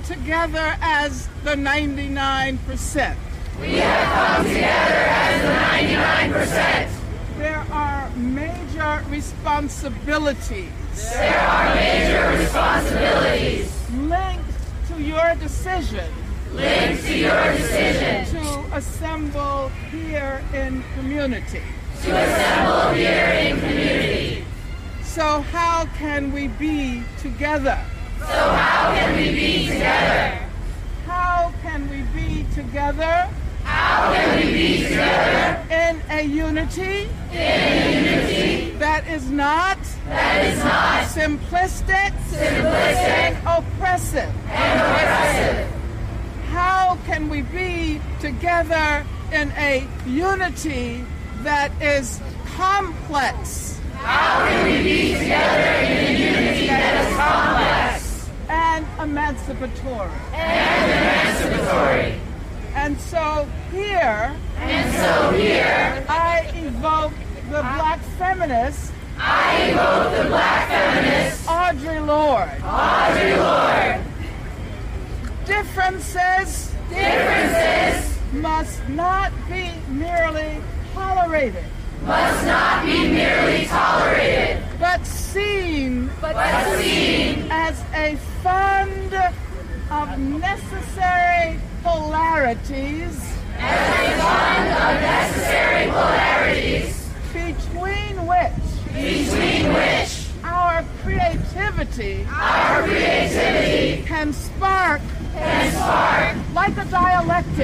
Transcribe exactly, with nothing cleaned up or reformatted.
together as the ninety-nine percent. We have come together as the ninety-nine percent. There are major responsibilities. There are major responsibilities linked to your decision. Linked to your decision to assemble here in community. To assemble here in community. So how can we be together? So how can we be together? How can we be together? How can we be together? In a unity. In a unity. That is not. That is not. Simplistic. Simplistic. Oppressive. And oppressive. How can we be together in a unity that is complex? How can we be together in a unity that is complex? And emancipatory. And emancipatory. And so here, and so here, I evoke the black feminist, I evoke the black feminist, Audre Lorde. Audre Lorde. Differences, differences must not be merely tolerated. Must not be merely tolerated, but seen, but, but seen as a fund of necessary polarities, as a fund of necessary polarities, between which, between which our creativity, our creativity can spark, can spark like a dialectic,